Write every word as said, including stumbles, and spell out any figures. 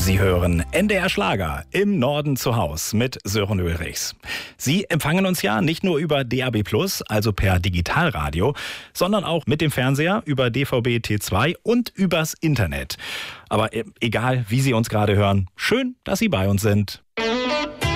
Sie hören N D R Schlager im Norden zu Haus mit Sören Ulrichs. Sie empfangen uns ja nicht nur über D A B plus, also per Digitalradio, sondern auch mit dem Fernseher über D V B T zwei und übers Internet. Aber egal, wie Sie uns gerade hören, schön, dass Sie bei uns sind.